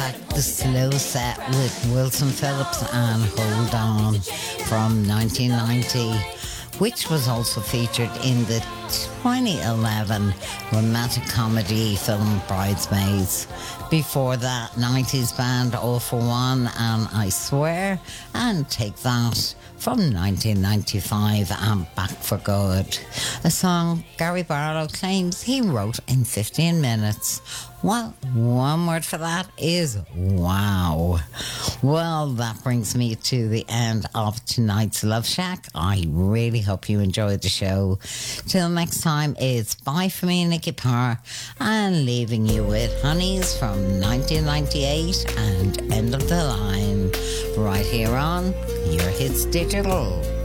back the slow set with Wilson Phillips and Hold On from 1990, which was also featured in the 2011 romantic comedy film Bridesmaids. Before that, 90s band All For One and I Swear, and Take That from 1995 and Back for Good, a song Gary Barlow claims he wrote in 15 minutes. Well, one word for that is wow. Well, that brings me to the end of tonight's Love Shack. I really hope you enjoyed the show. Till next time, it's bye for me, Nicky Parr, and leaving you with Honeys from 1998 and End of the Line right here on Your Hits Digital.